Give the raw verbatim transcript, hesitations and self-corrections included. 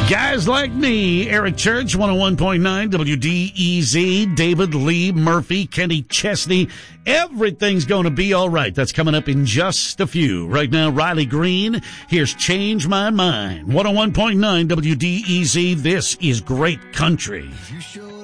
Guys like me, Eric Church, one oh one point nine W D E Z, David Lee Murphy, Kenny Chesney. Everything's going to be all right. That's coming up in just a few. Right now, Riley Green. Here's Change My Mind. one oh one point nine W D E Z. This is great country.